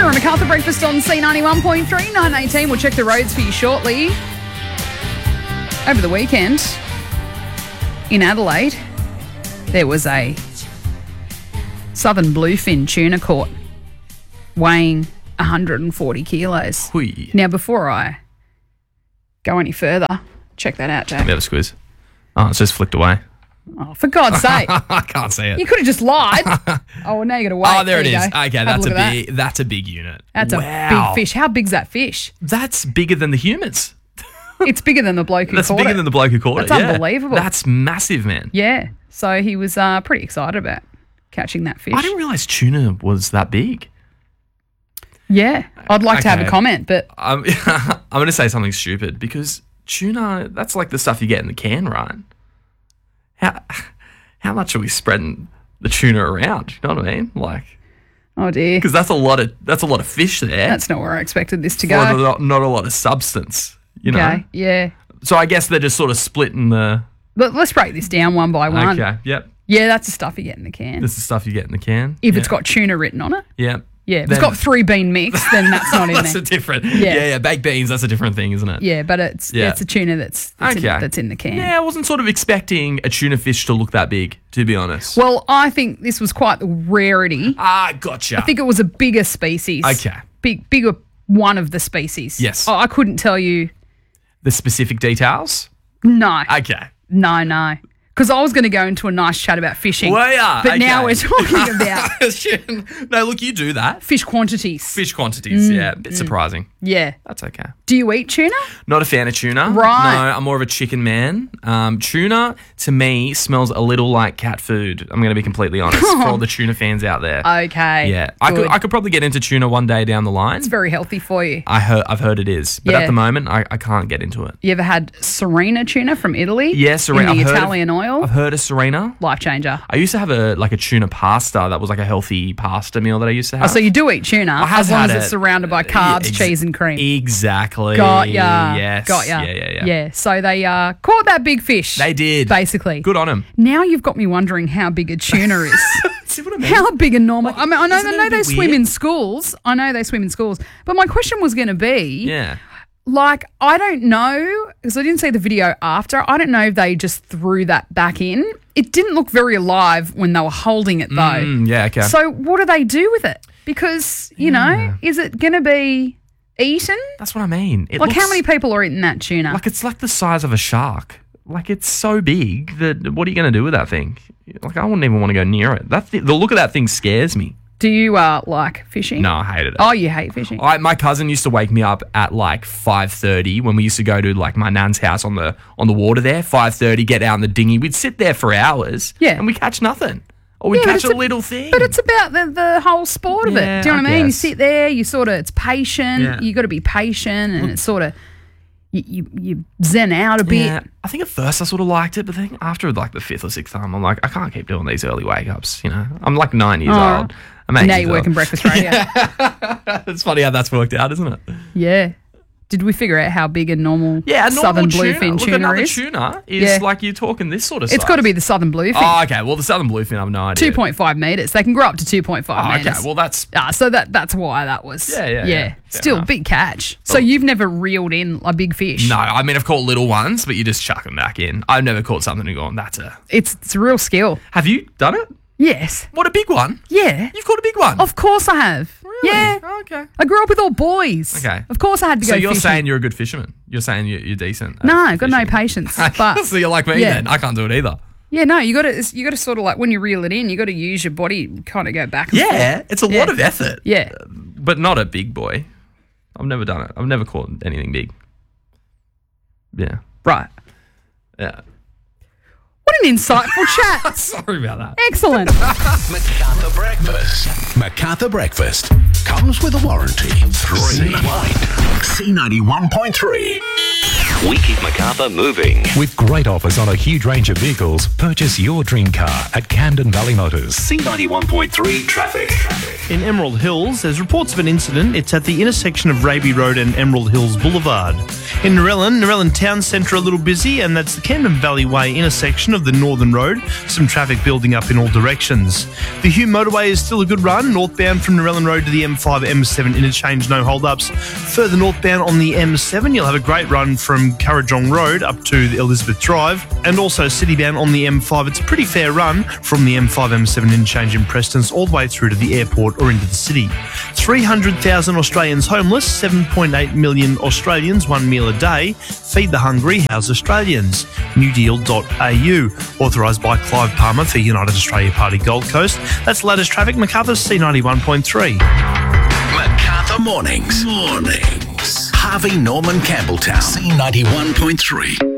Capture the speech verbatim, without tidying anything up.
Tuna and MacArthur breakfast on C ninety-one point three, nine eighteen. We'll check the roads for you shortly. Over the weekend in Adelaide, there was a southern bluefin tuna caught weighing one hundred forty kilos. Hui. Now, before I go any further, check that out, Jack. Let me have a squeeze. Oh, it's just flicked away. Oh, for God's sake. I can't see it. You could have just lied. Oh, well, now you got to wait. Oh, there, there it you is. go. Okay, Have that's a, look at big. that. That's a big unit. That's wow. a big fish. How big's that fish? That's bigger than the humans. It's bigger than the bloke who That's caught bigger it. than the bloke who caught That's it. Yeah. unbelievable. That's massive, man. Yeah. So he was uh, pretty excited about catching that fish. I didn't realise tuna was that big. Yeah. I'd like to have a Okay. comment, but I'm, I'm going to say something stupid because tuna, that's like the stuff you get in the can, right? How how much are we spreading the tuna around? You know what I mean? Like, oh dear. because that's a lot of that's a lot of fish there. That's not where I expected this to for go. not, not a lot of substance, you know. Okay. Yeah. So I guess they're just sort of splitting the. But let's break this down one by one. Okay. Yep. Yeah, that's the stuff you get in the can. This is stuff you get in the can. if yeah. it's got tuna written on it. Yeah. Yeah. If Then- it's got three bean mix, then that's not in that's there. a different. Yeah. Yeah. yeah, Baked beans. That's a different thing, isn't it? Yeah, but it's Yeah. it's a tuna that's that's, Okay. in, that's in the can. Yeah, I wasn't sort of expecting a tuna fish to look that big, to be honest. Well, I think this was quite the rarity. ah, gotcha. I think it was a bigger species. Okay. Big, bigger one of the species. Yes. Oh, I couldn't tell you. the specific details. No. Okay. No, no. Because I was going to go into a nice chat about fishing. Well, yeah, But okay. now we're talking about no, look, you do that. fish quantities. Fish quantities, yeah, a bit surprising. Yeah. That's okay. Do you eat tuna? Not a fan of tuna. Right. No, I'm more of a chicken man. Um, tuna, to me, smells a little like cat food. I'm going to be completely honest for all the tuna fans out there. Okay. yeah. I could, good. I could probably get into tuna one day down the line. It's very healthy for you. I heard, I've heard it is. But Yeah. at the moment, I, I can't get into it. You ever had Serena tuna from Italy? Yeah, Serena. In the I've heard of- Italian oil? I've heard of Serena. Life changer. I used to have a like a tuna pasta that was like a healthy pasta meal that I used to have. Oh, so you do eat tuna have as long had as it's it. surrounded by Yeah, carbs, ex- cheese, and cream. Exactly. Got ya. Yes. Got ya. Yeah, yeah, yeah. Yeah. So they uh, caught that big fish. They did. Basically. Good on them. Now you've got me wondering how big a tuna is. See what I mean? How big a normal? I mean, I know, isn't I it know a they bit swim weird? in schools. I know they swim in schools. But my question was going to be, Yeah. like, I don't know, because I didn't see the video after. I don't know if they just threw that back in. It didn't look very alive when they were holding it, though. Mm, yeah, okay. So what do they do with it? Because, you know, is it going to be eaten? That's what I mean. It Like, how looks many people are eating that tuna? Like it's like the size of a shark. Like it's so big that what are you going to do with that thing? Like I wouldn't even want to go near it. That th- the look of that thing scares me. do you uh, like fishing? No, I hated it. Oh, you hate fishing? I, my cousin used to wake me up at like five thirty when we used to go to like my nan's house on the on the water there. five thirty, get out in the dinghy. We'd sit there for hours. Yeah. And we catch nothing. Or we Yeah, but catch it's a a- little thing. But it's about the, the whole sport of Yeah, it. Do you know what I I mean? You guess. sit there, you sort of, it's patient. Yeah. You got to be patient, and it's sort of, you, you, you zen out a bit. Yeah, I think at first I sort of liked it, but then after like the fifth or sixth time, I'm like, I can't keep doing these early wake ups. You know, I'm like nine years Oh. old. I'm eight Now years you're working old. breakfast radio. It's funny how that's worked out, isn't it? Yeah. Did we figure out how big a normal Yeah, a normal southern tuna. bluefin Look, tuna another is? tuna is Yeah. like you're talking this sort of It's size. got to be the southern bluefin. Oh, okay. Well, the southern bluefin, I have no idea. two point five metres. They can grow up to two point five Oh, metres. okay. Well, that's Ah, so that that's why that was. Yeah, yeah, yeah. Fair Still, enough. big catch. So you've never reeled in a big fish? no. I mean, I've caught little ones, but you just chuck them back in. I've never caught something and gone, that's a. It's, it's a real skill. Have you done it? Yes. What, a big one? Yeah. You've caught a big one. Of course I have. Really? Yeah. Oh, okay. I grew up with all boys. Okay. Of course I had to So go you're fishing. saying you're a good fisherman? You're saying you're, you're decent? at No, I've got no fishing. patience. But so you're like me yeah. then. I can't do it either. yeah, no, you got to you got to sort of like when you reel it in, you got to use your body, kind of go back and Yeah, forth. it's a Yeah. lot of effort. Yeah. But not a big boy. I've never done it. I've never caught anything big. Yeah. Right. Yeah. What an insightful chat. Sorry about that. Excellent. MacArthur Breakfast. MacArthur Breakfast comes with a warranty. Three. C ninety-one point three. We keep Macarthur moving. With great offers on a huge range of vehicles, purchase your dream car at Camden Valley Motors. C ninety-one point three traffic. In Emerald Hills, there's reports of an incident. It's at the intersection of Raby Road and Emerald Hills Boulevard. In Narellan, Narellan Town Centre a little busy, and that's the Camden Valley Way intersection of the Northern Road. Some traffic building up in all directions. The Hume Motorway is still a good run, northbound from Narellan Road to the M five M seven interchange, no hold-ups. Further northbound on the M seven, you'll have a great run from Currajong Road up to the Elizabeth Drive, and also citybound on the M five. It's a pretty fair run from the M five M seven interchange in Prestons all the way through to the airport or into the city. three hundred thousand Australians homeless, seven point eight million Australians, one meal a day. Feed the hungry, house Australians. new deal dot a u. Authorised by Clive Palmer for United Australia Party Gold Coast. That's the latest traffic. Macarthur's C ninety-one point three. Macarthur Mornings. Mornings. Harvey Norman Campbelltown. C ninety-one point three.